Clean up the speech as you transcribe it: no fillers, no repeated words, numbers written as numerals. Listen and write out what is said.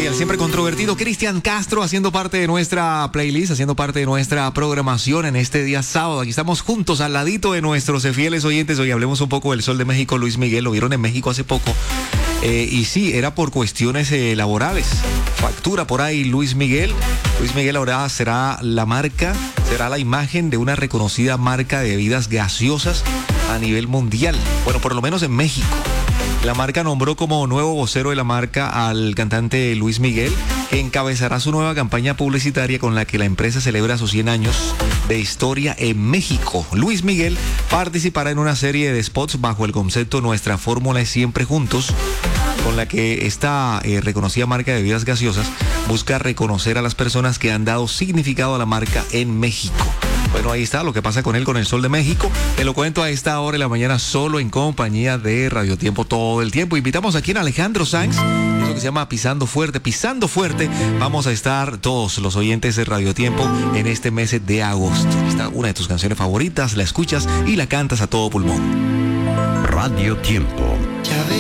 el siempre controvertido Cristian Castro haciendo parte de nuestra playlist, haciendo parte de nuestra programación en este día sábado. Aquí estamos juntos al ladito de nuestros fieles oyentes. Hoy hablemos un poco del Sol de México. Luis Miguel, lo vieron en México hace poco. Y sí, era por cuestiones laborales. Factura por ahí Luis Miguel. Luis Miguel ahora será la imagen de una reconocida marca de bebidas gaseosas a nivel mundial. Bueno, por lo menos en México. La marca nombró como nuevo vocero de la marca al cantante Luis Miguel, que encabezará su nueva campaña publicitaria con la que la empresa celebra sus 100 años de historia en México. Luis Miguel participará en una serie de spots bajo el concepto Nuestra fórmula es siempre juntos, con la que esta reconocida marca de bebidas gaseosas busca reconocer a las personas que han dado significado a la marca en México. Bueno, ahí está lo que pasa con él, con el Sol de México. Te lo cuento a esta hora de la mañana solo en compañía de Radio Tiempo todo el tiempo. Invitamos aquí a Alejandro Sanz, eso que se llama Pisando Fuerte. Pisando Fuerte, vamos a estar todos los oyentes de Radio Tiempo en este mes de agosto. Esta una de tus canciones favoritas, la escuchas y la cantas a todo pulmón. Radio Tiempo.